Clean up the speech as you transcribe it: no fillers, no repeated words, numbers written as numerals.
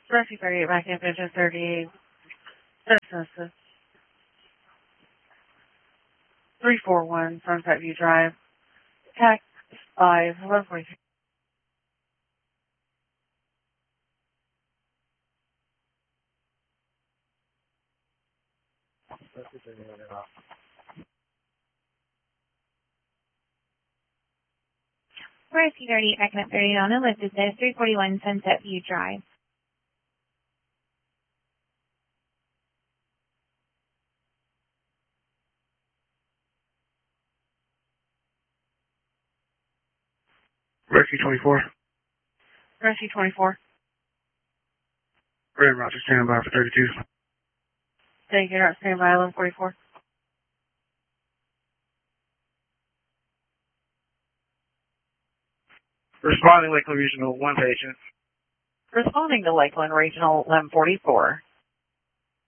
Rescue 38, back in Vision 38, Citizens 341, Sunset View Drive, Tax 5, 1143. Rescue 38, back in 30 on the list. It says 341 Sunset View Drive. Rescue 24. Rescue 24. Red Roger, standing by for 32. Thank you, not stand by 1144. Responding Lakeland Regional 1 patient. Responding to Lakeland Regional 1144.